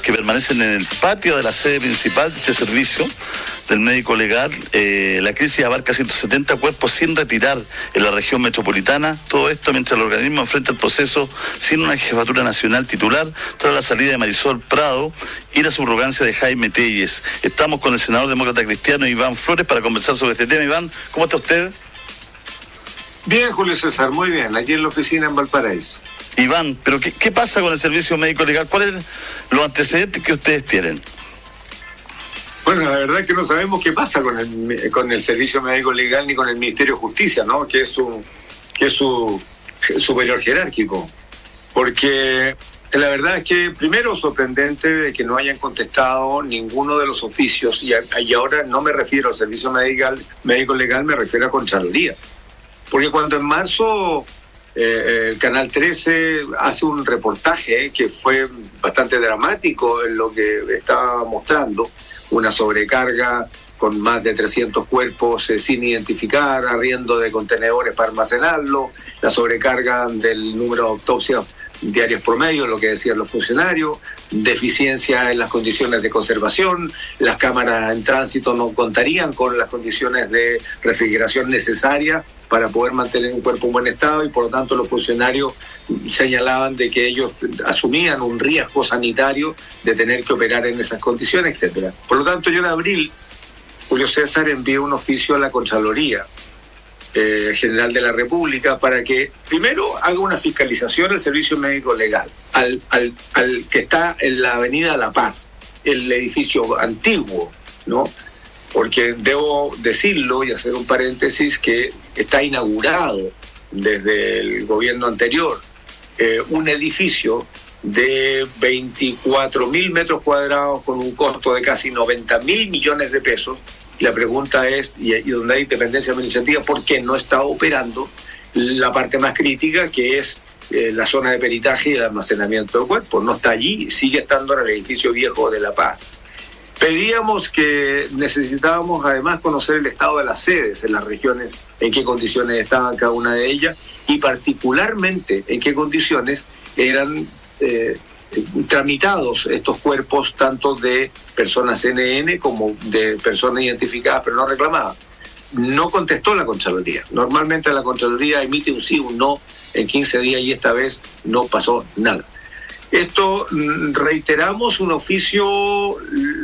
que permanecen en el patio de la sede principal de este servicio del médico legal. La crisis abarca 170 cuerpos sin retirar en la región metropolitana. Todo esto mientras el organismo enfrenta el proceso sin una jefatura nacional titular tras la salida de Marisol Prado y la subrogancia de Jaime Telles. Estamos con el senador demócrata cristiano Iván Flores para conversar sobre este tema. Iván, ¿cómo está usted? Bien, Julio César, muy bien, aquí en la oficina en Valparaíso. Iván, pero ¿qué pasa con el servicio médico legal? ¿Cuáles son los antecedentes que ustedes tienen? Bueno, la verdad es que no sabemos qué pasa con el servicio médico legal ni con el Ministerio de Justicia, ¿no? Que es su superior jerárquico. Porque la verdad es que, primero, sorprendente de que no hayan contestado ninguno de los oficios, y ahora no me refiero al servicio médico legal, me refiero a Contraloría. Porque cuando en marzo Canal 13 hace un reportaje que fue bastante dramático en lo que estaba mostrando, una sobrecarga con más de 300 cuerpos sin identificar, arriendo de contenedores para almacenarlo, la sobrecarga del número de autopsias diarias promedio, lo que decían los funcionarios, deficiencia en las condiciones de conservación, las cámaras en tránsito no contarían con las condiciones de refrigeración necesarias para poder mantener un cuerpo en buen estado, y por lo tanto los funcionarios señalaban de que ellos asumían un riesgo sanitario de tener que operar en esas condiciones, etcétera. Por lo tanto, yo en abril, Julio César, envié un oficio a la Contraloría General de la República para que primero haga una fiscalización del servicio médico legal al que está en la avenida La Paz, el edificio antiguo, ¿no? Porque debo decirlo y hacer un paréntesis que está inaugurado desde el gobierno anterior un edificio de 24.000 metros cuadrados con un costo de casi 90.000 millones de pesos. La pregunta es, y donde hay dependencia administrativa, ¿por qué no está operando la parte más crítica, que es la zona de peritaje y el almacenamiento de cuerpos? No está allí, sigue estando en el edificio viejo de La Paz. Pedíamos que necesitábamos además conocer el estado de las sedes en las regiones, en qué condiciones estaban cada una de ellas, y particularmente en qué condiciones eran tramitados estos cuerpos, tanto de personas NN como de personas identificadas pero no reclamadas. No contestó la Contraloría. Normalmente la Contraloría emite un sí o un no en 15 días y esta vez no pasó nada. Esto, reiteramos un oficio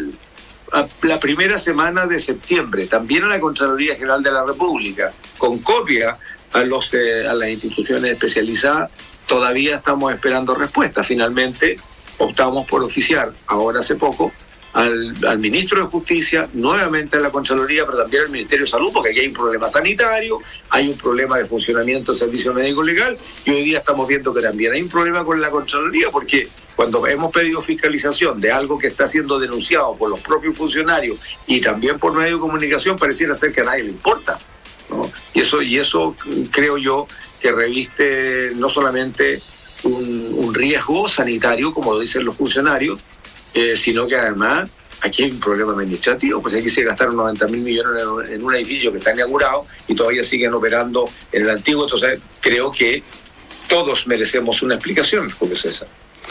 la primera semana de septiembre, también a la Contraloría General de la República, con copia a las instituciones especializadas. Todavía estamos esperando respuesta. Finalmente optamos por oficiar, ahora hace poco, al ministro de Justicia, nuevamente a la Contraloría, pero también al Ministerio de Salud, porque aquí hay un problema sanitario, hay un problema de funcionamiento del servicio médico legal, y hoy día estamos viendo que también hay un problema con la Contraloría, porque cuando hemos pedido fiscalización de algo que está siendo denunciado por los propios funcionarios y también por medios de comunicación, pareciera ser que a nadie le importa, ¿no? Y eso creo yo que reviste no solamente un riesgo sanitario, como lo dicen los funcionarios, sino que además aquí hay un problema administrativo, pues aquí se gastaron 90.000 millones en un edificio que está inaugurado y todavía siguen operando en el antiguo. Entonces creo que todos merecemos una explicación, Julio César.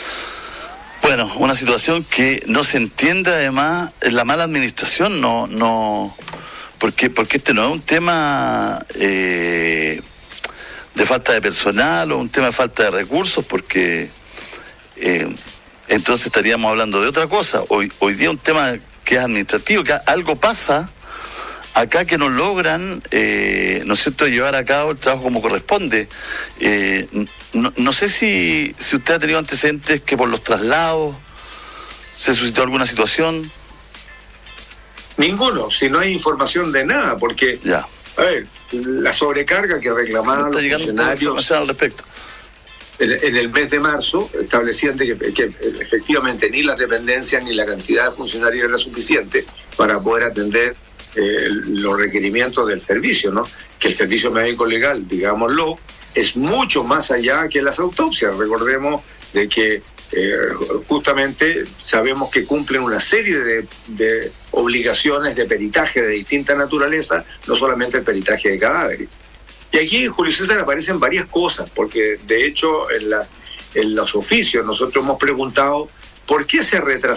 Bueno, una situación que no se entiende, además, la mala administración, porque este no es un tema de falta de personal o un tema de falta de recursos, porque entonces estaríamos hablando de otra cosa. Hoy día un tema que es administrativo, que algo pasa acá que no logran, ¿no es cierto?, llevar a cabo el trabajo como corresponde. No sé si usted ha tenido antecedentes que por los traslados se suscitó alguna situación. Ninguno, si no hay información de nada, porque ya. A ver, la sobrecarga que reclamaban los funcionarios al respecto en el mes de marzo establecían que efectivamente ni las dependencias ni la cantidad de funcionarios era suficiente para poder atender los requerimientos del servicio, ¿no? Que el servicio médico legal, digámoslo, es mucho más allá que las autopsias. Recordemos de que justamente sabemos que cumplen una serie de obligaciones de peritaje de distinta naturaleza, no solamente el peritaje de cadáveres. Y aquí, Julio César, aparecen varias cosas, porque de hecho en los oficios nosotros hemos preguntado por qué se retrasó